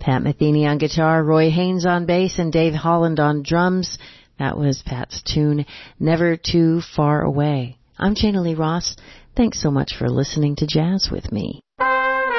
Pat Metheny on guitar, Roy Haynes on bass, and Dave Holland on drums. That was Pat's tune, Never Too Far Away. I'm Jana Lee Ross. Thanks so much for listening to Jazz with me.